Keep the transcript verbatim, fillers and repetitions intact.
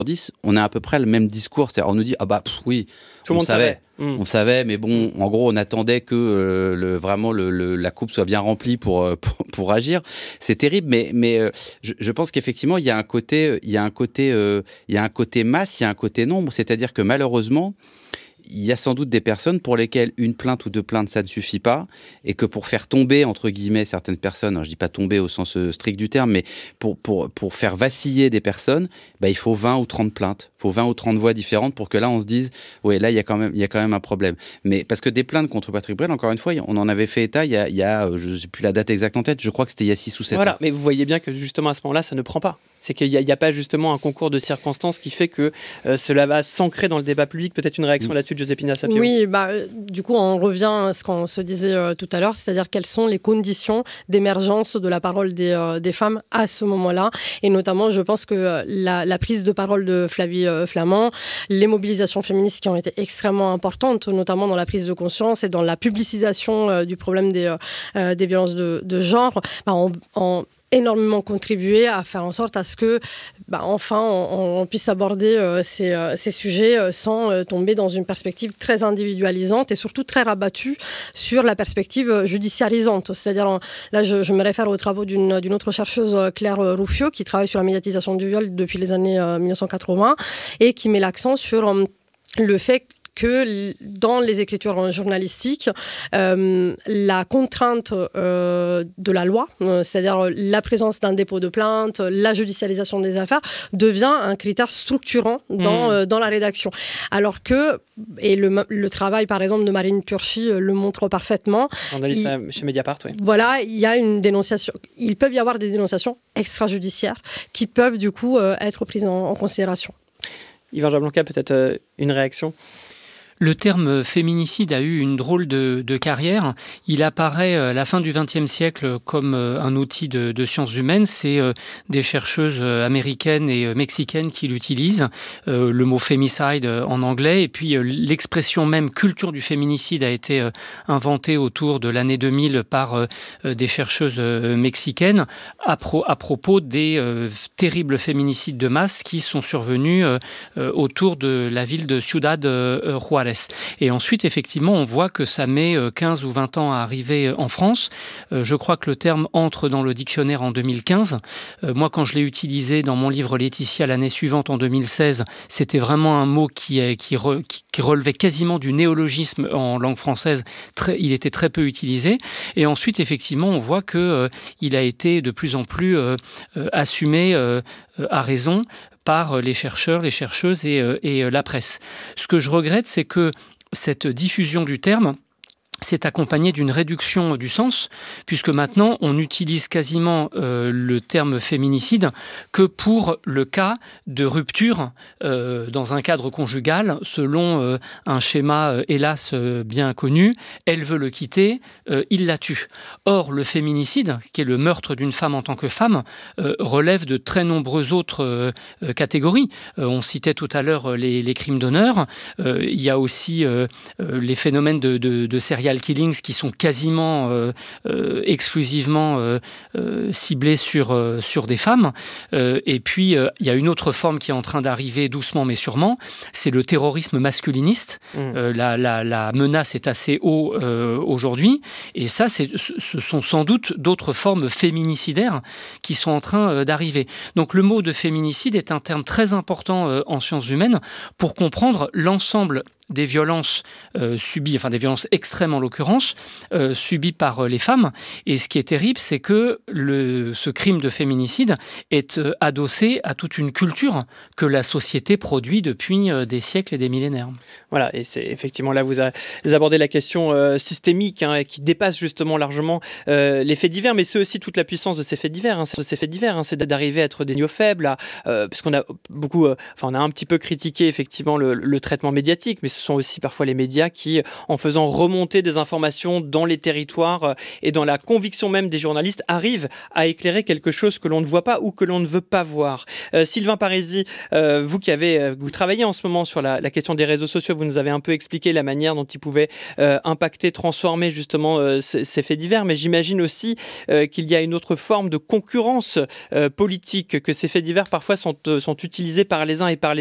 dix, on a à peu près le même discours. C'est-à-dire, on nous dit, ah bah pff, oui, tout on le monde savait. savait. Mmh. On savait, mais bon, en gros, on attendait que euh, le, vraiment le, le, la coupe soit bien remplie pour, euh, pour, pour agir. C'est terrible, mais, mais euh, je, je pense qu'effectivement, il y a un côté, il y a un côté, euh, il y a un côté masse, il y a un côté nombre. C'est-à-dire que malheureusement, il y a sans doute des personnes pour lesquelles une plainte ou deux plaintes, ça ne suffit pas, et que pour faire tomber, entre guillemets, certaines personnes, alors je ne dis pas tomber au sens strict du terme, mais pour, pour, pour faire vaciller des personnes, bah, il faut vingt ou trente plaintes, il faut vingt ou trente voix différentes pour que là, on se dise, oui, là, il y a quand même, il y a quand même un problème. Mais parce que des plaintes contre Patrick Bruel, encore une fois, on en avait fait état il y a, il y a je ne sais plus la date exacte en tête, je crois que c'était il y a six ou sept voilà. ans. Mais vous voyez bien que justement, à ce moment-là, ça ne prend pas. C'est qu'il n'y a, a pas justement un concours de circonstances qui fait que euh, cela va s'ancrer dans le débat public. Peut-être une réaction mmh. là-dessus de Joséphina Safiou. Oui, bah, du coup, on revient à ce qu'on se disait euh, tout à l'heure, c'est-à-dire quelles sont les conditions d'émergence de la parole des, euh, des femmes à ce moment-là. Et notamment, je pense que euh, la, la prise de parole de Flavie euh, Flament, les mobilisations féministes qui ont été extrêmement importantes, notamment dans la prise de conscience et dans la publicisation euh, du problème des, euh, des violences de, de genre, bah, on, on énormément contribué à faire en sorte à ce que, bah, enfin, on, on puisse aborder euh, ces, euh, ces sujets euh, sans euh, tomber dans une perspective très individualisante et surtout très rabattue sur la perspective judiciarisante. C'est-à-dire, en, là, je, je me réfère aux travaux d'une, d'une autre chercheuse, Claire Rouffio, qui travaille sur la médiatisation du viol depuis les années euh, mille neuf cent quatre-vingts et qui met l'accent sur euh, le fait que dans les écritures journalistiques, euh, la contrainte euh, de la loi, euh, c'est-à-dire la présence d'un dépôt de plainte, la judicialisation des affaires, devient un critère structurant dans, mmh. euh, dans la rédaction. Alors que, et le, le travail par exemple de Marine Turchi le montre parfaitement. Journaliste il, chez Mediapart, oui. Voilà, il y a une dénonciation. Il peut y avoir des dénonciations extrajudiciaires qui peuvent du coup euh, être prises en, en considération. Yvan Jablonka, peut-être euh, une réaction ? Le terme féminicide a eu une drôle de, de carrière. Il apparaît à la fin du vingtième siècle comme un outil de, de sciences humaines. C'est des chercheuses américaines et mexicaines qui l'utilisent, le mot femicide en anglais. Et puis l'expression même culture du féminicide a été inventée autour de l'année deux mille par des chercheuses mexicaines à, pro, à propos des terribles féminicides de masse qui sont survenus autour de la ville de Ciudad Juárez. Et ensuite, effectivement, on voit que ça met quinze ou vingt ans à arriver en France. Euh, je crois que le terme entre dans le dictionnaire en deux mille quinze. Euh, moi, quand je l'ai utilisé dans mon livre Laetitia l'année suivante, en deux mille seize, c'était vraiment un mot qui, qui, re, qui relevait quasiment du néologisme en langue française. Très, il était très peu utilisé. Et ensuite, effectivement, on voit qu'il euh, a été de plus en plus euh, euh, assumé euh, à raison par les chercheurs, les chercheuses et, et la presse. Ce que je regrette, c'est que cette diffusion du terme c'est accompagné d'une réduction du sens, puisque maintenant, on utilise quasiment euh, le terme féminicide que pour le cas de rupture euh, dans un cadre conjugal, selon euh, un schéma, euh, hélas, euh, bien connu. Elle veut le quitter, euh, il la tue. Or, le féminicide, qui est le meurtre d'une femme en tant que femme, euh, relève de très nombreuses autres euh, catégories. Euh, on citait tout à l'heure les, les crimes d'honneur. Euh, il y a aussi euh, les phénomènes de, de, de serial killings qui sont quasiment euh, euh, exclusivement euh, euh, ciblés sur, euh, sur des femmes. Euh, et puis, euh, il y a une autre forme qui est en train d'arriver doucement mais sûrement, c'est le terrorisme masculiniste. Mmh. Euh, la, la, la menace est assez haut euh, aujourd'hui. Et ça, c'est, ce sont sans doute d'autres formes féminicidaires qui sont en train euh, d'arriver. Donc, le mot de féminicide est un terme très important euh, en sciences humaines pour comprendre l'ensemble des violences euh, subies, enfin des violences extrêmes en l'occurrence, euh, subies par euh, les femmes. Et ce qui est terrible, c'est que le, ce crime de féminicide est euh, adossé à toute une culture que la société produit depuis euh, des siècles et des millénaires. Voilà, et c'est effectivement là vous, a, vous abordez la question euh, systémique hein, qui dépasse justement largement euh, les faits divers, mais c'est aussi toute la puissance de ces faits divers. Hein, c'est, ces faits divers, hein, c'est d'arriver à être des signaux faibles, à, euh, parce qu'on a beaucoup, euh, enfin on a un petit peu critiqué effectivement le, le traitement médiatique, mais ce ce sont aussi parfois les médias qui, en faisant remonter des informations dans les territoires et dans la conviction même des journalistes, arrivent à éclairer quelque chose que l'on ne voit pas ou que l'on ne veut pas voir. Euh, Sylvain Parisi, euh, vous qui avez, vous travaillez en ce moment sur la, la question des réseaux sociaux, vous nous avez un peu expliqué la manière dont ils pouvaient euh, impacter, transformer justement euh, ces, ces faits divers, mais j'imagine aussi euh, qu'il y a une autre forme de concurrence euh, politique, que ces faits divers parfois sont, euh, sont utilisés par les uns et par les